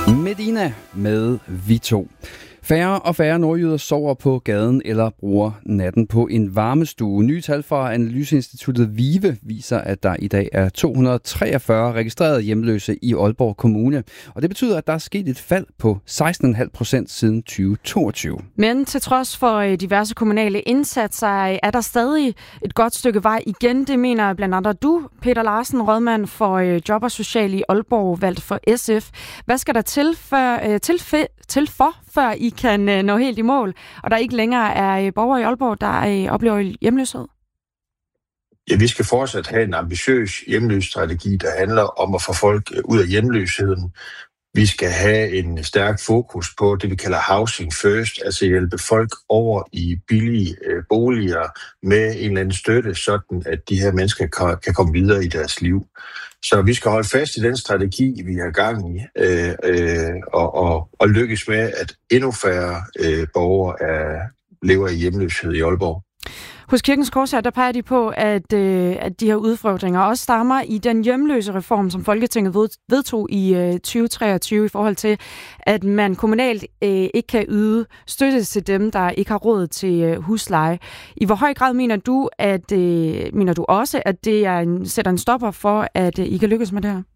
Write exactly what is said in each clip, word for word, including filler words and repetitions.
Medina med Vi to. Færre og færre nordjyder sover på gaden eller bruger natten på en varmestue. Nye tal fra analyseinstituttet VIVE viser, at der i dag er to hundrede og treogfyrre registrerede hjemløse i Aalborg Kommune. Og det betyder, at der er sket et fald på seksten komma fem procent siden tyve toogtyve. Men til trods for diverse kommunale indsatser, er der stadig et godt stykke vej igen. Det mener blandt andre du, Peter Larsen, rådmand for Job og Social i Aalborg, valgt for S F. Hvad skal der til, for, til, til for, før I kan nå helt i mål, og der ikke længere er borgere i Aalborg, der oplever hjemløshed? Ja, vi skal fortsat have en ambitiøs hjemløsestrategi, der handler om at få folk ud af hjemløsheden. Vi skal have en stærk fokus på det, vi kalder housing first, altså hjælpe folk over i billige øh, boliger med en eller anden støtte, sådan at de her mennesker kan, kan komme videre i deres liv. Så vi skal holde fast i den strategi, vi har gang i, øh, øh, og, og, og lykkes med, at endnu færre øh, borgere er, lever i hjemløshed i Aalborg. Hos Kirkens Korshær, der peger de på, at, øh, at de her udfordringer også stammer i den hjemløse reform, som Folketinget vedtog i øh, tyve treogtyve i forhold til, at man kommunalt øh, ikke kan yde støtte til dem, der ikke har råd til øh, husleje. I hvor høj grad mener du, at øh, mener du også, at det er en, sætter en stopper for, at øh, I kan lykkes med det her?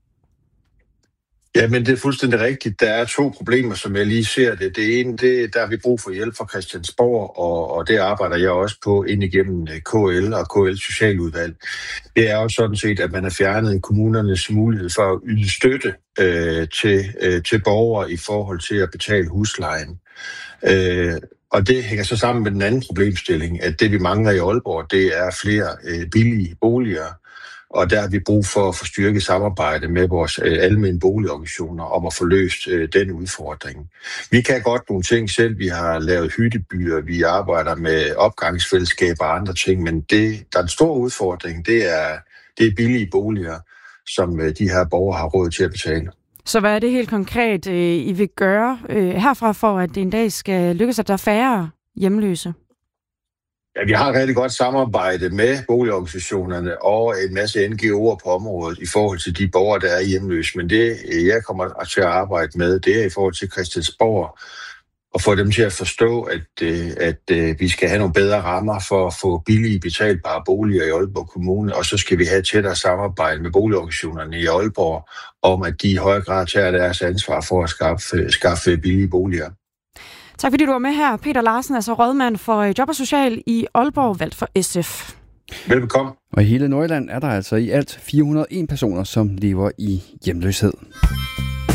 Ja, men det er fuldstændig rigtigt. Der er to problemer, som jeg lige ser det. Det ene, det, der har vi brug for hjælp fra Christiansborg, og, og det arbejder jeg også på ind igennem K L og K L's socialudvalg. Det er jo sådan set, at man har fjernet kommunernes mulighed for at yde støtte øh, til, øh, til borgere i forhold til at betale huslejen. Øh, og det hænger så sammen med den anden problemstilling, at det vi mangler i Aalborg, det er flere øh, billige boliger. Og der har vi brug for at få styrket samarbejde med vores øh, almene boligorganisationer om at få løst øh, den udfordring. Vi kan godt nogle ting selv. Vi har lavet hyttebyer, vi arbejder med opgangsfællesskaber og andre ting, men det, der er en stor udfordring, det er, det er billige boliger, som øh, de her borgere har råd til at betale. Så hvad er det helt konkret, øh, I vil gøre øh, herfra for, at det en dag skal lykkes, at der er færre hjemløse? Ja, vi har et rigtig godt samarbejde med boligorganisationerne og en masse N G O'er på området i forhold til de borgere, der er hjemløse. Men det, jeg kommer til at arbejde med, det er i forhold til Christiansborg og få dem til at forstå, at, at, at vi skal have nogle bedre rammer for at få billige betalbare boliger i Aalborg Kommune, og så skal vi have et tættere samarbejde med boligorganisationerne i Aalborg om, at de i højere grad tager deres ansvar for at skaffe, skaffe billige boliger. Tak fordi du var med her. Peter Larsen, altså rådmand for Job og Social i Aalborg, valgt for S F. Velbekomme. Og i hele Nordjylland er der altså i alt fire hundrede og en personer, som lever i hjemløshed.